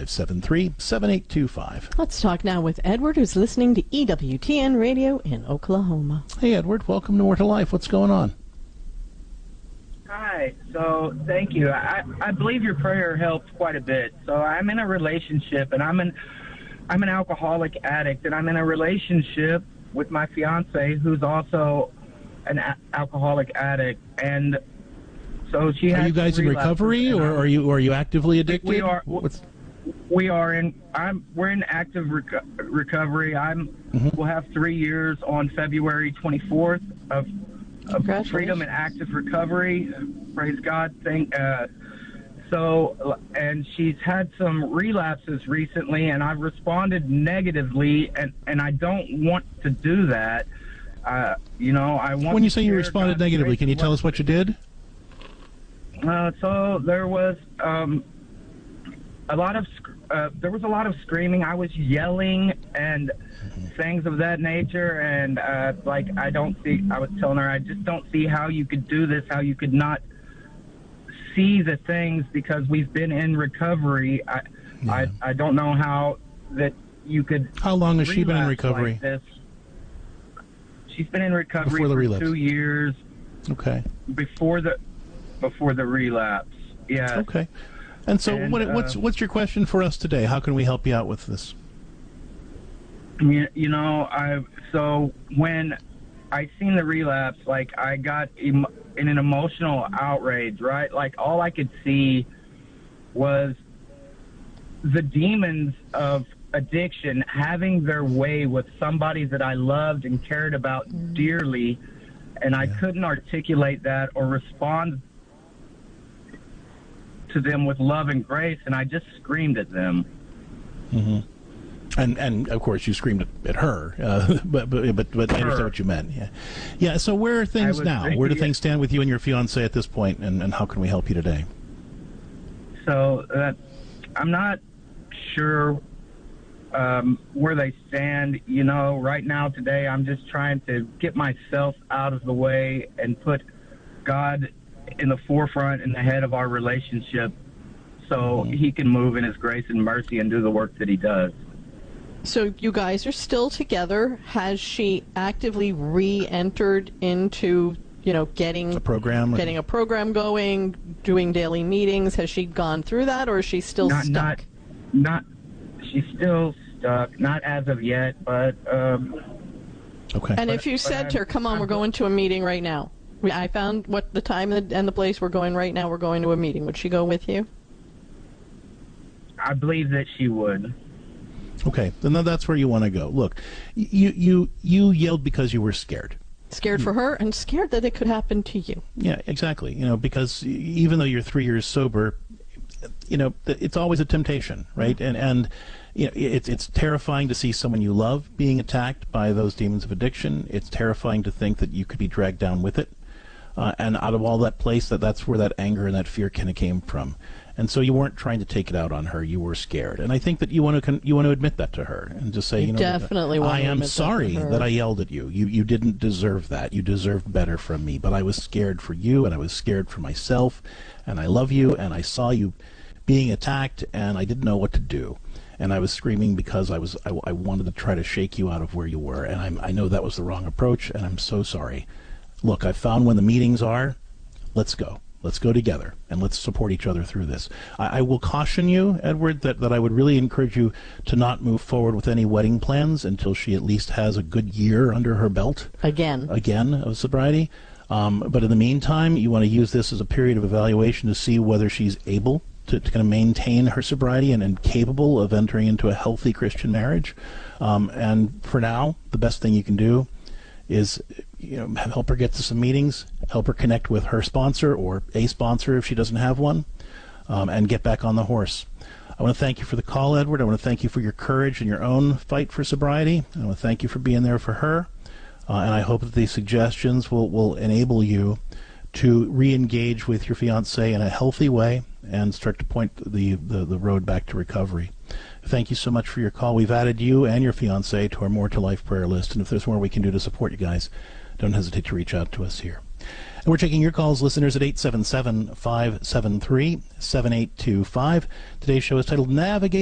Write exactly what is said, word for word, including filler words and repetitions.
five seven three, seven eight two five. Let's talk now with Edward, who's listening to E W T N Radio in Oklahoma. Hey, Edward, welcome to More to Life. What's going on? Hi. So, thank you. I, I believe your prayer helped quite a bit. So, I'm in a relationship, and I'm an I'm an alcoholic addict, and I'm in a relationship with my fiance, who's also an a- alcoholic addict, and so she has. Are you guys in recovery, or are you or are you actively addicted? We are. What's... We are in. I'm. We're in active reco- recovery. I'm. Mm-hmm. We'll have three years on February twenty-fourth of. of freedom and active recovery. Praise God. Thank. Uh, so, and she's had some relapses recently, and I've responded negatively, and, and I don't want to do that. Uh, you know, I want. When you say you responded God's negatively, can you tell what, us what you did? Uh, so there was um, a lot of uh, there was a lot of screaming. I was yelling and things of that nature, and uh, like I don't see. I was telling her I just don't see how you could do this. How you could not see the things, because we've been in recovery. I Yeah. I, I don't know how that you could. How long has she been in relapse recovery? Like this. She's been in recovery Before the for relapse. two years. Okay. Before the before the relapse. Yeah. Okay. And so, And, what, what's uh, what's your question for us today? How can we help you out with this? You, you know, I so when I seen the relapse, like I got em- in an emotional outrage, right? Like all I could see was the demons of addiction having their way with somebody that I loved and cared about mm. dearly, and I Yeah. couldn't articulate that or respond to them with love and grace, and I just screamed at them. Mm-hmm. And and of course you screamed at, at her, uh, but but but, but I understand what you meant. Yeah, yeah. So where are things was now? thinking- Where do things stand with you and your fiance at this point, and, and how can we help you today? So uh, I'm not sure um, where they stand. You know, right now today, I'm just trying to get myself out of the way and put God in the forefront and the head of our relationship, so Mm-hmm. He can move in His grace and mercy and do the work that He does. So you guys are still together. Has she actively re-entered into, you know, getting A program? getting a program going, doing daily meetings? Has she gone through that, or is she still Not, stuck? not, not. She's still stuck. Not as of yet, but. Um, Okay. And But- if you but said to her, I'm- "Come on, I'm- we're going to a meeting right now," we- I found what the time and the place. We're going right now. We're going to a meeting. Would she go with you? I believe that she would. Okay, then that's where you want to go. Look, you you you yelled because you were scared. Scared for her and scared that it could happen to you. Yeah, exactly. You know, because even though you're three years sober, you know, it's always a temptation, right? And and you know, it's it's terrifying to see someone you love being attacked by those demons of addiction. It's terrifying to think that you could be dragged down with it. Uh, and out of all that place, that that's where that anger and that fear kind of came from. And so you weren't trying to take it out on her. You were scared. And I think that you want to con- you want to admit that to her and just say, you, You know, definitely want I to am admit that to sorry her. that I yelled at you. You you didn't deserve that. You deserved better from me. But I was scared for you, and I was scared for myself, and I love you, and I saw you being attacked, and I didn't know what to do. And I was screaming because I was I, I wanted to try to shake you out of where you were. And I'm, I know that was the wrong approach, and I'm so sorry. Look, I found when the meetings are. Let's go. Let's go together, and let's support each other through this. I, I will caution you, Edward, that, that I would really encourage you to not move forward with any wedding plans until she at least has a good year under her belt. Again. Again, of sobriety. Um, but in the meantime, you want to use this as a period of evaluation to see whether she's able to, to kind of maintain her sobriety and, and capable of entering into a healthy Christian marriage. Um, and for now, the best thing you can do is, you know, help her get to some meetings, help her connect with her sponsor or a sponsor if she doesn't have one, um, and get back on the horse. I want to thank you for the call, Edward. I want to thank you for your courage in your own fight for sobriety. I want to thank you for being there for her, uh, and I hope that these suggestions will, will enable you to re-engage with your fiancé in a healthy way and start to point the, the, the road back to recovery. Thank you so much for your call. We've added you and your fiancé to our More to Life prayer list, and if there's more we can do to support you guys, don't hesitate to reach out to us here. And we're taking your calls, listeners, at eight seven seven, five seven three, seven eight two five. Today's show is titled Navigate